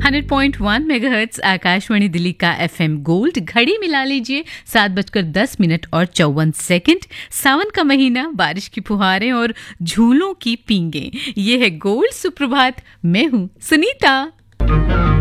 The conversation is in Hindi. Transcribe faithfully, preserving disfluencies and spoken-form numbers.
Hundred point one megahertz Akashvani Delhi का एफएम गोल्ड। घड़ी मिला लीजिए सात बजकर दस मिनट और चौवन सेकंड। सावन का महीना, बारिश की फुहारें और झूलों की पींगे। ये है गोल्ड सुप्रभात। मैं हूँ सुनीता।